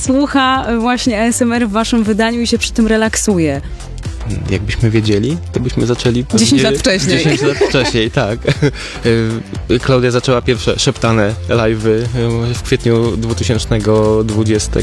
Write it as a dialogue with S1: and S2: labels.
S1: słucha właśnie ASMR w waszym wydaniu i się przy tym relaksuje?
S2: Jakbyśmy wiedzieli, to byśmy zaczęli...
S1: 10 lat wcześniej.
S2: 10 lat wcześniej, tak. Klaudia zaczęła pierwsze szeptane live'y w kwietniu 2020